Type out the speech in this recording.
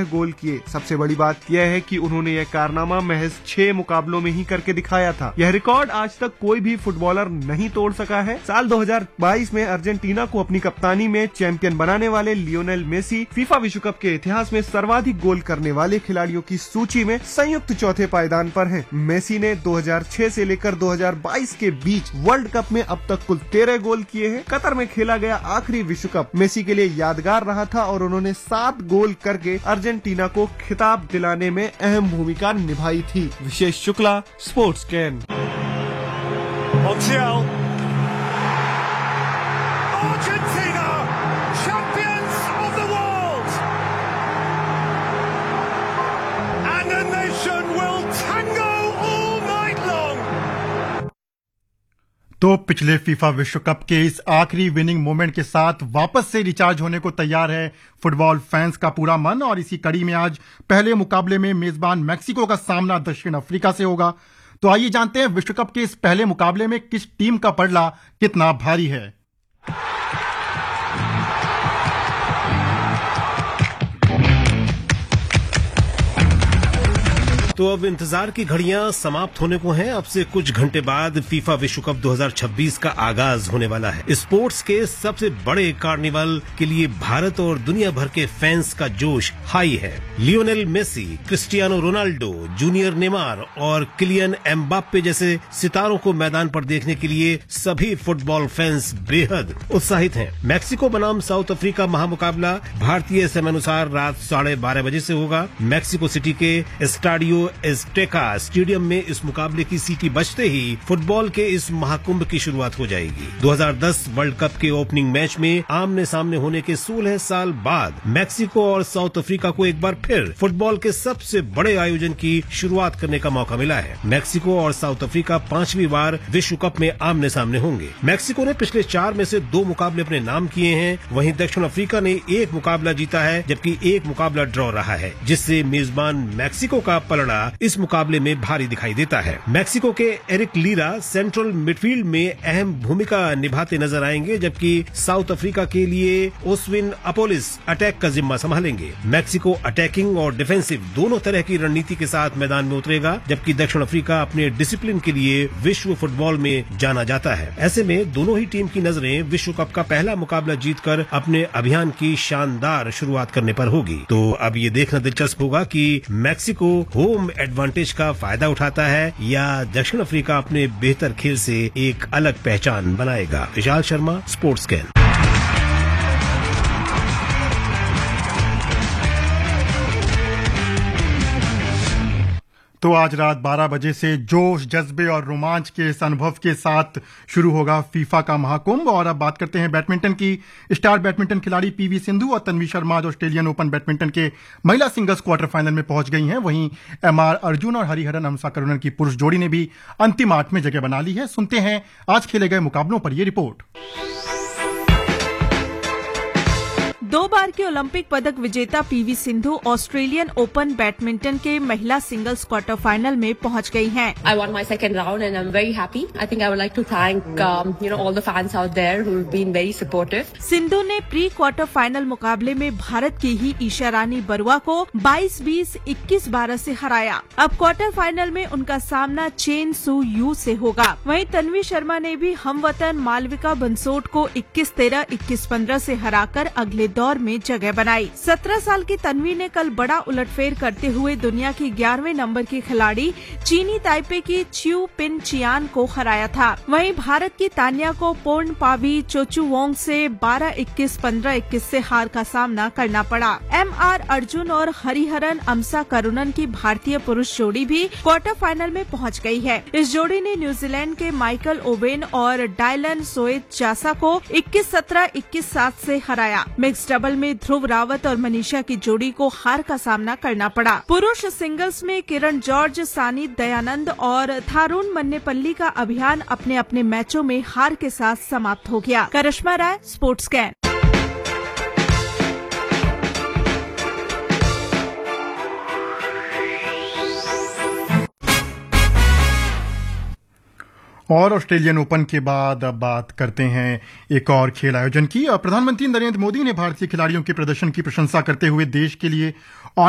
13 गोल किए। सबसे बड़ी बात यह है कि उन्होंने यह कारनामा महज 6 मुकाबलों में ही करके दिखाया था। यह रिकॉर्ड आज तक कोई भी फुटबॉलर नहीं तोड़ सका है। साल 2022 में अर्जेंटीना को अपनी कप्तानी में चैंपियन बनाने वाले लियोनेल मेसी फीफा विश्व कप के इतिहास में सर्वाधिक गोल करने वाले खिलाड़ियों की सूची में संयुक्त चौथे पायदान पर हैं। मेसी ने 2006 से लेकर 2022 के बीच वर्ल्ड कप में अब तक कुल 13 गोल किए हैं। कतर में खेला गया आखिरी विश्व कप मेसी के लिए यादगार रहा था और उन्होंने 7 गोल करके अर्जेंटीना को खिताब दिलाने में अहम भूमिका निभाई थी। विशेष Shukla, sports can. Argentina, champions of the world, and the nation will tango all night long. तो पिछले फीफा विश्व कप के इस आखिरी विनिंग मोमेंट के साथ वापस से रिचार्ज होने को तैयार है फुटबॉल फैंस का पूरा मन। और इसी कड़ी में आज पहले मुकाबले में मेजबान मैक्सिको का सामना दक्षिण अफ्रीका से होगा। तो आइए जानते हैं विश्व कप के इस पहले मुकाबले में किस टीम का पलड़ा कितना भारी है। तो अब इंतजार की घड़ियां समाप्त होने को हैं। अब से कुछ घंटे बाद फीफा विश्व कप 2026 का आगाज होने वाला है। स्पोर्ट्स के सबसे बड़े कार्निवल के लिए भारत और दुनिया भर के फैंस का जोश हाई है। Lionel Messi, Cristiano Ronaldo, junior Neymar और किलियन एम्बाप्पे जैसे सितारों को मैदान पर देखने के लिए सभी फुटबॉल फैंस बेहद उत्साहित हैं। मैक्सिको बनाम साउथ अफ्रीका महामुकाबला भारतीय समयानुसार रात 12:30 बजे से होगा। मैक्सिको सिटी के स्टाडियो एज़टेका स्टेडियम में इस मुकाबले की सीटी बजते ही फुटबॉल के इस महाकुंभ की शुरुआत हो जाएगी। 2010 वर्ल्ड कप के ओपनिंग मैच में आमने सामने होने के 16 साल बाद मैक्सिको और साउथ अफ्रीका को एक बार फिर फुटबॉल के सबसे बड़े आयोजन की शुरुआत करने का मौका मिला है। मैक्सिको और साउथ अफ्रीका 5वीं बार विश्व कप में आमने सामने होंगे। मैक्सिको ने पिछले 4 में से 2 मुकाबले अपने नाम किए हैं। वहीं दक्षिण अफ्रीका ने 1 मुकाबला जीता है जबकि 1 मुकाबला ड्रॉ रहा है, जिससे मेजबान मैक्सिको का पलड़ा इस मुकाबले में भारी दिखाई देता है। मैक्सिको के एरिक लीरा सेंट्रल मिडफील्ड में अहम भूमिका निभाते नजर आएंगे, जबकि साउथ अफ्रीका के लिए ओस्विन अपोलिस अटैक का जिम्मा संभालेंगे। मैक्सिको अटैकिंग और डिफेंसिव दोनों तरह की रणनीति के साथ मैदान में उतरेगा, जबकि दक्षिण अफ्रीका अपने डिसिप्लिन के लिए विश्व फुटबॉल में जाना जाता है। ऐसे में दोनों ही टीम की नजरें विश्व कप का पहला मुकाबला जीतकर अपने अभियान की शानदार शुरुआत करने पर होगी। तो अब ये देखना दिलचस्प होगा कि मैक्सिको होम एडवांटेज का फायदा उठाता है या दक्षिण अफ्रीका अपने बेहतर खेल से एक अलग पहचान बनाएगा। Vishal Sharma, sports can. तो आज रात 12 बजे से जोश, जज्बे और रोमांच के इस अनुभव के साथ शुरू होगा फीफा का महाकुंभ। और अब बात करते हैं बैडमिंटन की। स्टार बैडमिंटन खिलाड़ी पीवी सिंधु और तन्वी शर्मा आज ऑस्ट्रेलियन ओपन बैडमिंटन के महिला सिंगल्स क्वार्टर फाइनल में पहुंच गई हैं। वहीं एमआर अर्जुन और हरिहरन अमसाकरुणन की पुरुष जोड़ी ने भी अंतिम 8 में जगह बना ली है। सुनते हैं आज खेले गए मुकाबलों पर ये रिपोर्ट। 2 बार की ओलंपिक पदक विजेता PV Sindhu Australian open badminton के महिला सिंगल्स क्वार्टर फाइनल में पहुंच गई हैं। I won my second round and I'm very happy. I think I would like to thank all the fans out there who've been very supportive. Sindhu ने pre quarter final मुकाबले में भारत की ही ईशा रानी बरुआ को 22-20, 21-12 से हराया। अब क्वार्टर फाइनल में उनका सामना चेन सू यू से होगा। वहीं तन्वी शर्मा ने भी हमवतन मालविका बंसोड को 21-13, 21-15 से हराकर अगले दौर में जगह बनाई। 17 साल की तन्वी ने कल बड़ा उलटफेर करते हुए दुनिया की 11वें नंबर की खिलाड़ी चीनी ताइपे की च्यू पिन चियान को हराया था। वहीं भारत की तान्या को पोर्न पावी चोचुवोंग से 12-21, 15-21 से हार का सामना करना पड़ा। एमआर अर्जुन और हरिहरन अमसाकरुणन की भारतीय पुरुष जोड़ी भी क्वार्टर फाइनल में पहुंच गई है। इस जोड़ी ने न्यूजीलैंड के माइकल ओवेन और डायलन सोएत जासा को 21-17, 21-7 से हराया। मिक्स डबल में ध्रुव रावत और मनीषा की जोड़ी को हार का सामना करना पड़ा। पुरुष सिंगल्स में किरण जॉर्ज, सानी दयानंद और थारून मन्नेपल्ली का अभियान अपने अपने मैचों में हार के साथ समाप्त हो गया। करिश्मा राय, स्पोर्ट्स कैन। और ऑस्ट्रेलियन ओपन के बाद अब बात करते हैं एक और खेल आयोजन की। प्रधानमंत्री नरेंद्र मोदी ने भारतीय खिलाड़ियों के प्रदर्शन की प्रशंसा करते हुए देश के लिए